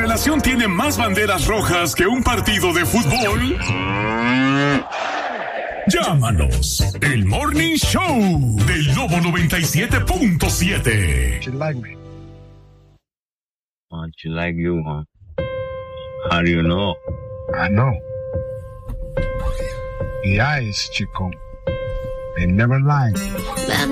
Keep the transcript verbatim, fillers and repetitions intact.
relación tiene más banderas rojas que un partido de fútbol? Llámanos. El Morning Show del Lobo noventa y siete punto siete. She like me. Uh, she like you, huh? How do you know? I know. The eyes, chico. They never lie.